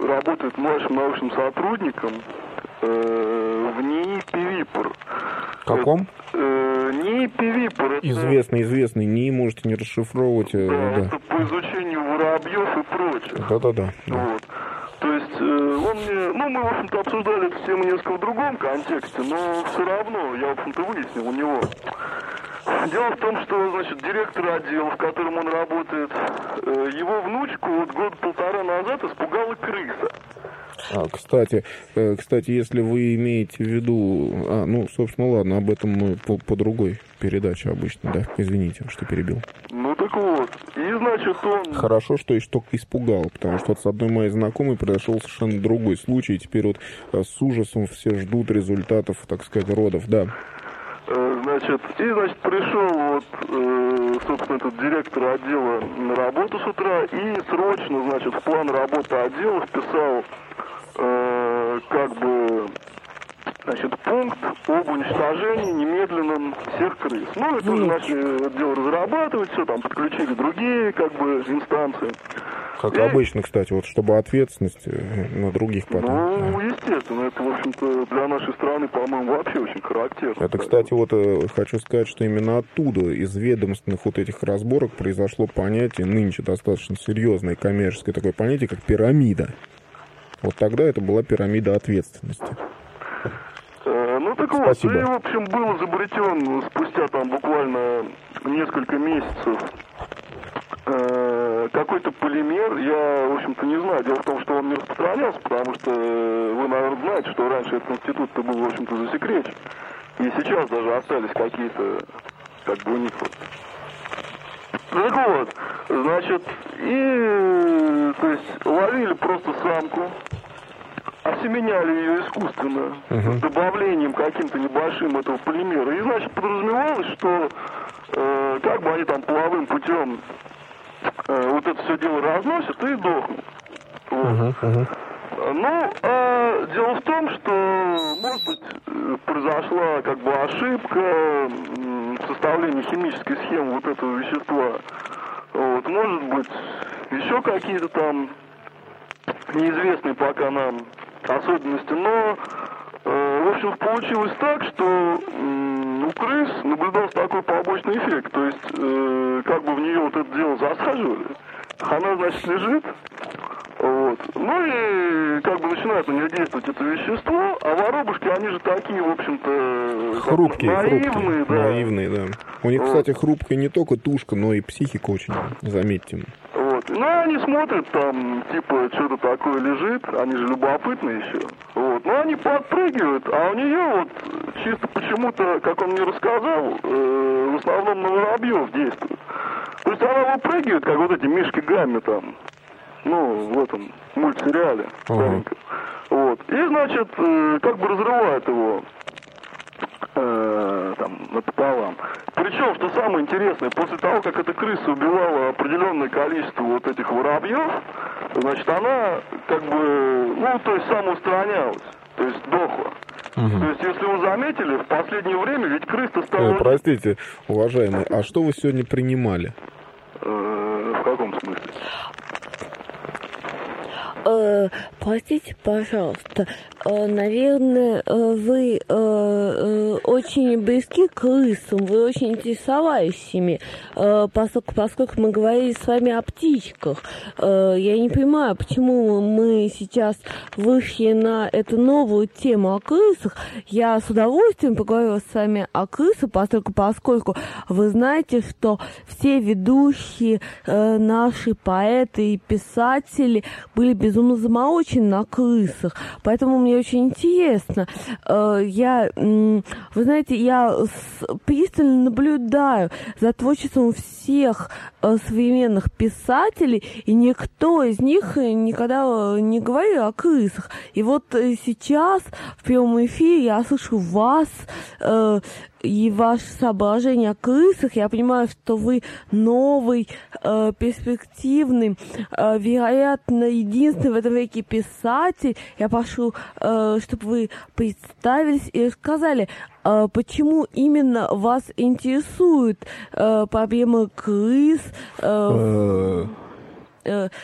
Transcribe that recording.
работает младшим научным сотрудником в НИИ Пивипр. Каком? НИИ Пивипр. Известный. НИИ можете не расшифровывать. Да, это по изучению воробьев и прочее. Да. Вот. То есть он мне... Ну, мы, в общем-то, обсуждали эту тему несколько в другом контексте, но все равно я, в общем-то, выяснил у него. Дело в том, что, значит, директор отдела, в котором он работает, его внучку вот год-полтора назад испугала крыса. Кстати, если вы имеете в виду... собственно, ладно, об этом мы по другой передаче обычно, да? Извините, что перебил. Ну, так вот. И, значит, он... Хорошо, что испугал, потому что вот с одной моей знакомой произошел совершенно другой случай, и теперь вот с ужасом все ждут результатов, так сказать, родов, да. Значит, пришел собственно, этот директор отдела на работу с утра и срочно, значит, в план работы отдела вписал пункт об уничтожении немедленном всех крыс. Ну, это уже начали отдел разрабатывать, все, там подключили другие, инстанции. Как обычно, кстати, вот чтобы ответственность на других потом. Ну, естественно, это, в общем-то, для нашей страны, по-моему, вообще очень характерно. Это, кстати, вот хочу сказать, что именно оттуда, из ведомственных вот этих разборок, произошло понятие, нынче достаточно серьезное коммерческое такое понятие, как пирамида. Вот тогда это была пирамида ответственности. Ну, так Спасибо. Вот, и, в общем, был изобретен спустя там буквально несколько месяцев какой-то полимер, я, в общем-то, не знаю. Дело в том, что он не распространялся, потому что вы, наверное, знаете, что раньше этот институт-то был, в общем-то, засекречен. И сейчас даже остались какие-то, у них вот. Так вот, значит, то есть, ловили просто самку, осеменяли ее искусственно, с добавлением каким-то небольшим этого полимера. И, значит, подразумевалось, что они там половым путем вот это все дело разносят и дохнут. Вот. Ну, дело в том, что, может быть, произошла ошибка в составлении химической схемы вот этого вещества. Вот. Может быть, еще какие-то там неизвестные пока нам особенности, но, в общем, получилось так, что у крыс наблюдался такой побочный эффект, то есть, в нее вот это дело засаживали, она, значит, лежит, вот, ну и, начинает на нее действовать это вещество, а воробушки, они же такие, в общем-то, хрупкие, наивные, да. У них, кстати, хрупкая не только тушка, но и психика очень, заметьте. Вот. Ну, они смотрят, там, что-то такое лежит, они же любопытны еще. Вот. Ну, они подпрыгивают, а у нее вот чисто почему-то, как он мне рассказал, в основном на воробьев действует. То есть она выпрыгивает, как вот эти Мишки Гамми там, в этом мультсериале. Вот. И, значит, разрывает его напополам. Причем, что самое интересное, после того, как эта крыса убивала определенное количество вот этих воробьев, значит, она самоустранялась, то есть дохла. То есть, если вы заметили, в последнее время ведь крыса стала... Простите, уважаемый, а что вы сегодня принимали? В каком смысле? Простите, пожалуйста, наверное, вы очень близки к крысам, вы очень интересовались ими, поскольку мы говорили с вами о птичках. Я не понимаю, почему мы сейчас вышли на эту новую тему о крысах. Я с удовольствием поговорила с вами о крысах, поскольку вы знаете, что все ведущие наши поэты и писатели были безумно заморочены на крысах. Поэтому мне очень интересно. Вы знаете, я пристально наблюдаю за творчеством всех современных писателей, и никто из них никогда не говорил о крысах. И вот сейчас в прямом эфире я слышу вас и ваше соображение о крысах. Я понимаю, что вы новый, перспективный, вероятно, единственный в этом веке писатель. Я прошу, чтобы вы представились и рассказали, почему именно вас интересует проблема крыс,